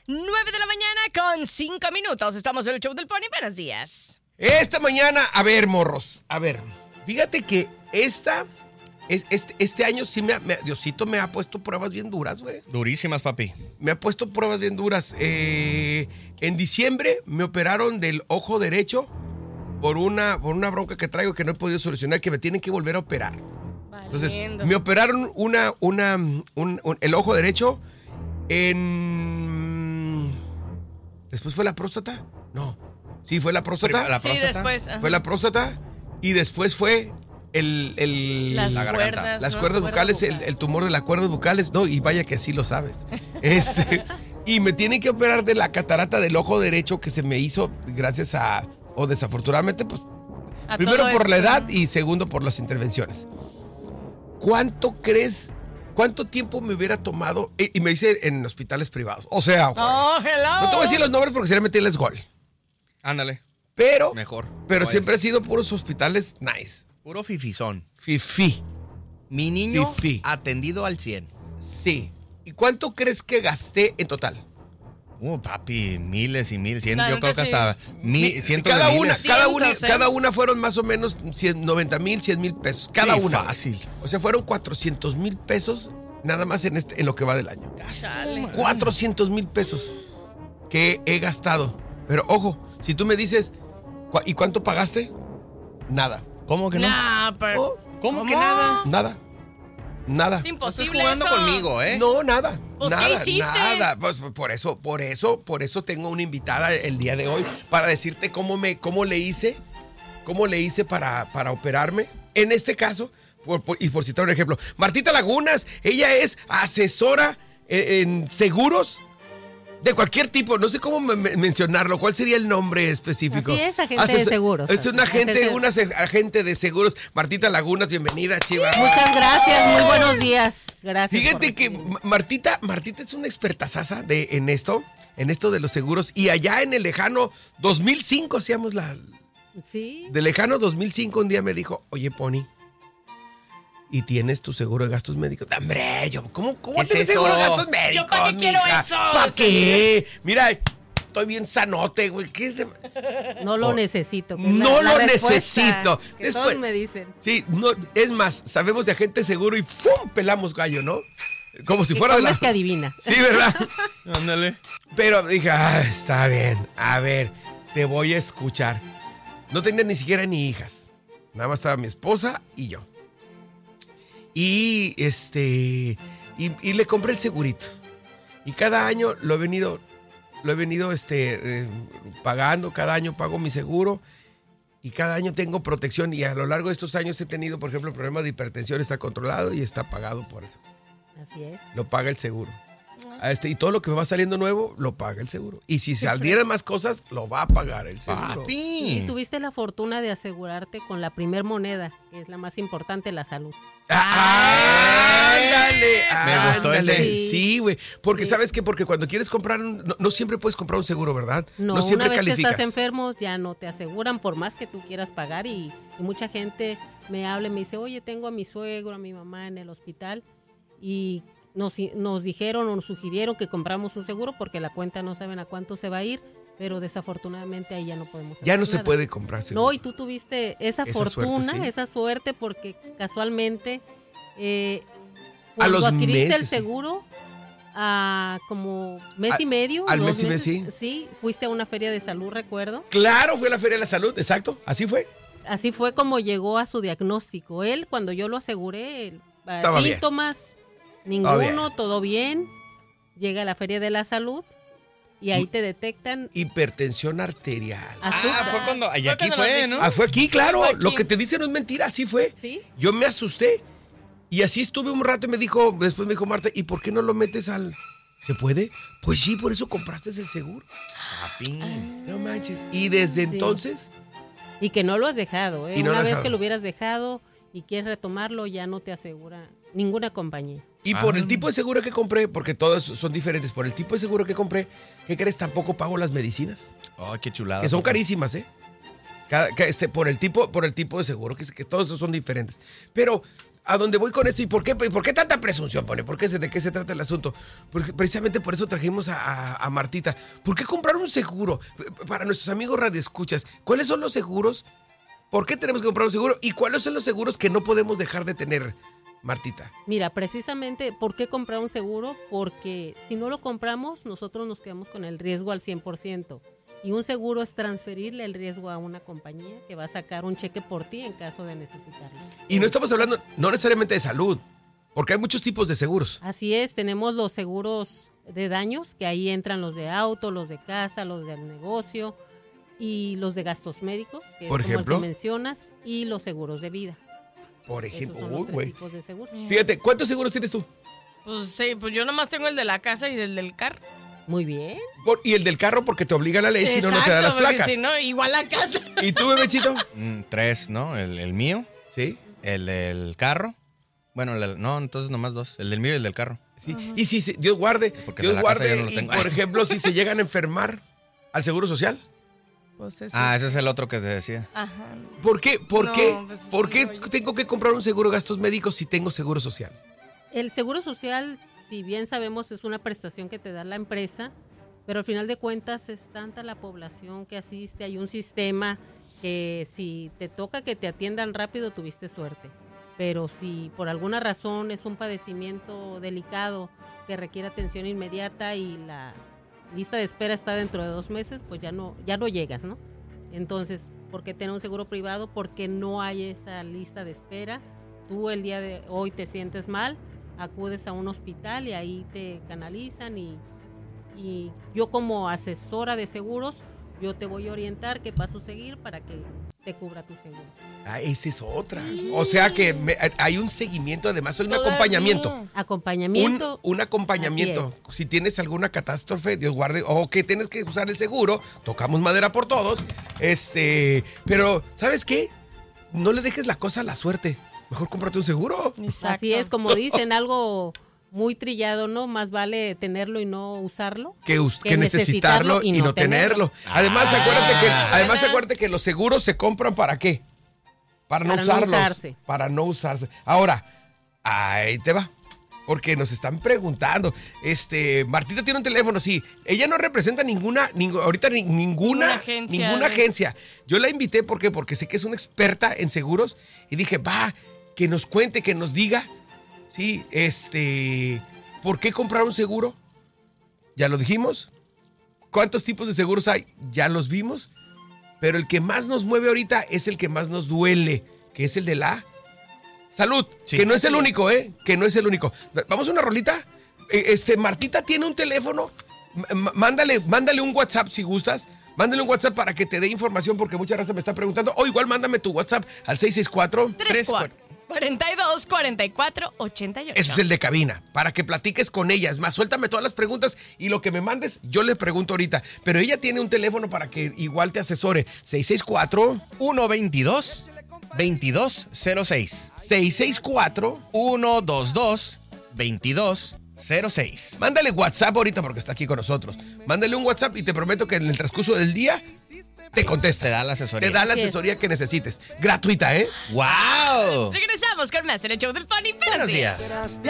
9 de la mañana con 5 minutos. Estamos en el show del Pony. Buenos días. Esta mañana, a ver, morros, fíjate que este año sí Diosito me ha puesto pruebas bien duras, güey. Durísimas, papi. Me ha puesto pruebas bien duras. En diciembre me operaron del ojo derecho por una bronca que traigo que no he podido solucionar, que me tienen que volver a operar. Entonces, me operaron el ojo derecho ¿Después fue la próstata? No. Sí, fue la próstata. Sí, después. Ajá. Fue la próstata y después fue las cuerdas vocales, el tumor de las cuerdas vocales. No, y vaya que así lo sabes. Y me tienen que operar de la catarata del ojo derecho que se me hizo gracias o desafortunadamente, pues, primero por la edad y segundo por las intervenciones. ¿Cuánto tiempo me hubiera tomado? Y me hice en hospitales privados. O sea, hello. No te voy a decir los nombres porque sería meterles gol. Ándale. Pero, mejor. Pero siempre ha sido puros hospitales nice. Puro fifizón. Fifí. Mi niño Fifí. atendido al 100. Sí. ¿Y cuánto crees que gasté en total? Papi, miles y miles. Yo creo que sí. hasta cientos cada de una, miles. cada una fueron más o menos 90,000, 100,000 pesos. Cada una. Fácil. O sea, fueron 400,000 pesos nada más en lo que va del año. Chale. 400,000 pesos que he gastado. Pero ojo, si tú me dices, ¿y cuánto pagaste? Nada. ¿Cómo que no? Pero, ¿Cómo que nada? Nada. Es imposible. Estás jugando eso. conmigo, ¿eh? No, nada. Pues, nada, ¿qué hiciste? Nada. Pues, por eso tengo una invitada el día de hoy para decirte cómo le hice para operarme. En este caso, por citar un ejemplo, Martita Lagunas, ella es asesora en seguros de cualquier tipo, no sé cómo mencionarlo, ¿cuál sería el nombre específico? Así es, agente de seguros. Es una agente de seguros. Martita Lagunas, bienvenida, Chiva. Muchas gracias, muy buenos días. Gracias. Fíjate que Martita es una expertazaza en esto de los seguros, y allá en el lejano 2005 hacíamos Sí. de lejano 2005 un día me dijo, oye, Pony, ¿y tienes tu seguro de gastos médicos? ¡Hombre! ¿Cómo tienes seguro de gastos médicos? ¿Yo para qué quiero eso? ¿Para qué? Mira, estoy bien sanote, güey. No lo necesito. No lo necesito. Que Después, todos me dicen. Sí, no, es más, sabemos de agente seguro y ¡fum! Pelamos gallo, ¿no? Como si fuera ¿Cómo es que adivina? Sí, ¿verdad? Ándale. Pero dije, está bien. A ver, te voy a escuchar. No tenía ni siquiera ni hijas. Nada más estaba mi esposa y yo. Y le compré el segurito. Y cada año lo he venido pagando. Cada año pago mi seguro. Y cada año tengo protección. Y a lo largo de estos años he tenido, por ejemplo, el problema de hipertensión. Está controlado y está pagado por eso. Así es. Lo paga el seguro. Y todo lo que me va saliendo nuevo, lo paga el seguro. Y si salieran más cosas, lo va a pagar el seguro. Y tuviste la fortuna de asegurarte con la primer moneda, que es la más importante, la salud. ¡Ándale! Me gustó ese. Sí, güey. Porque ¿sabes qué? Porque cuando quieres comprar, no siempre puedes comprar un seguro, ¿verdad? No siempre una vez calificas. que estás enfermo, ya no te aseguran por más que tú quieras pagar. Y mucha gente me habla y me dice, oye, tengo a mi suegro, a mi mamá en el hospital. Y nos dijeron o nos sugirieron que compramos un seguro porque la cuenta no saben a cuánto se va a ir, pero desafortunadamente ahí ya no podemos hacer Ya no se nada. puede comprar seguro. No, y tú tuviste esa fortuna, suerte, sí. esa suerte, porque casualmente a cuando los adquiriste meses, el seguro, como mes y medio. Al 2 mes y mes, meses, sí, fuiste a una feria de salud, recuerdo. Claro, fue a la Feria de la Salud, exacto. Así fue. Así fue como llegó a su diagnóstico. Él, cuando yo lo aseguré, Estaba síntomas, ninguno, todo bien. Llega a la Feria de la Salud y ahí te detectan hipertensión arterial. azúcar. Fue cuando. Y aquí fue, ¿no? Fue aquí, claro. Fue aquí. Lo que te dicen no es mentira, así fue. ¿Sí? Yo me asusté. Y así estuve un rato y después me dijo Marta, ¿y por qué no lo metes al...? ¿Se puede? Pues sí, por eso compraste el seguro. Papi. No manches. Y desde entonces... Y que no lo has dejado, ¿eh? Y no Una lo he vez dejado. que lo hubieras dejado y quieres retomarlo, ya no te asegura ninguna compañía. Y por el tipo de seguro que compré, porque todos son diferentes, por el tipo de seguro que compré, ¿qué crees? Tampoco pago las medicinas. Ay, qué chulada. Que son carísimas, ¿eh? Por el tipo de seguro, que todos son diferentes. Pero a dónde voy con esto y por qué tanta presunción, Pone? ¿De qué se trata el asunto? Porque precisamente por eso trajimos a Martita. ¿Por qué comprar un seguro? Para nuestros amigos radioescuchas, ¿cuáles son los seguros? ¿Por qué tenemos que comprar un seguro? ¿Y cuáles son los seguros que no podemos dejar de tener, Martita? Mira, precisamente, ¿por qué comprar un seguro? Porque si no lo compramos, nosotros nos quedamos con el riesgo al 100%. Y un seguro es transferirle el riesgo a una compañía que va a sacar un cheque por ti en caso de necesitarlo. Y no estamos hablando no necesariamente de salud, porque hay muchos tipos de seguros. Así es, tenemos los seguros de daños, que ahí entran los de auto, los de casa, los del negocio y los de gastos médicos, que por es ejemplo, como el que mencionas, y los seguros de vida. Por ejemplo, esos son los 3 tipos de seguros. Fíjate, ¿cuántos seguros tienes tú? Pues sí, pues yo nomás tengo el de la casa y el del carro. Muy bien. Y el del carro porque te obliga la ley, si no, no te da las porque placas. si no, igual la casa. ¿Y tú, bebechito? 3, ¿no? El mío, Sí. el del carro. Bueno, no, entonces nomás 2. El del mío y el del carro. Sí. Y si Dios guarde, Porque Dios de la casa guarde, yo no lo y tengo. por ejemplo, si se llegan a enfermar al Seguro Social. Pues eso. Ese es el otro que te decía. Ajá. ¿Por qué? ¿Por No, qué? pues, ¿Por qué no, yo- tengo que comprar un seguro de gastos médicos si tengo Seguro Social? El seguro social, si bien sabemos, es una prestación que te da la empresa, pero al final de cuentas es tanta la población que asiste, hay un sistema que si te toca que te atiendan rápido, tuviste suerte. Pero si por alguna razón es un padecimiento delicado que requiere atención inmediata y la lista de espera está dentro de 2 meses, pues ya no llegas, ¿no? Entonces, ¿por qué tener un seguro privado? Porque no hay esa lista de espera. Tú el día de hoy te sientes mal, acudes a un hospital y ahí te canalizan y yo como asesora de seguros, yo te voy a orientar qué paso seguir para que te cubra tu seguro. Esa es otra. O sea que hay un seguimiento, además, hay un Todavía. acompañamiento. Acompañamiento. Un acompañamiento. Así Si tienes alguna catástrofe, Dios guarde, o que tienes que usar el seguro, tocamos madera por todos. Pero, ¿sabes qué? No le dejes la cosa a la suerte. Mejor cómprate un seguro. Exacto. Así es, como dicen, algo muy trillado, ¿no? Más vale tenerlo y no usarlo. Que necesitarlo y no tenerlo. Además, acuérdate que los seguros se compran ¿para qué? Para no usarlos. Para no usarse. Ahora, ahí te va. Porque nos están preguntando. Martita tiene un teléfono, sí. Ella no representa ninguna agencia. Yo la invité porque sé que es una experta en seguros. Y dije, va, que nos cuente, que nos diga. Sí, ¿por qué comprar un seguro? Ya lo dijimos. ¿Cuántos tipos de seguros hay? Ya los vimos. Pero el que más nos mueve ahorita es el que más nos duele, que es el de la salud. Sí. Que no es el único, que no es el único. Vamos a una rolita. Martita tiene un teléfono. Mándale un WhatsApp si gustas. Mándale un WhatsApp para que te dé información porque mucha raza me está preguntando. O igual mándame tu WhatsApp al 664-34-42-44-88. Ese es el de cabina, para que platiques con ella. Es más, suéltame todas las preguntas y lo que me mandes, yo le pregunto ahorita. Pero ella tiene un teléfono para que igual te asesore. 664-122-2206. 664-122-2206. Mándale WhatsApp ahorita porque está aquí con nosotros. Mándale un WhatsApp y te prometo que en el transcurso del día te contesta. Te da la asesoría. Te da la asesoría que necesites. Gratuita, ¿eh? ¡Wow! Regresamos con más en el show del Pony. Buenos días.